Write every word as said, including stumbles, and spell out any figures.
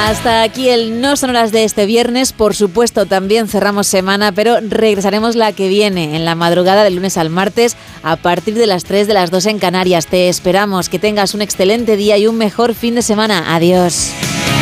Hasta aquí el No Sonoras de este viernes. Por supuesto, también cerramos semana, pero regresaremos la que viene, en la madrugada del lunes al martes, a partir de las tres de las dos en Canarias. Te esperamos, que tengas un excelente día y un mejor fin de semana. Adiós.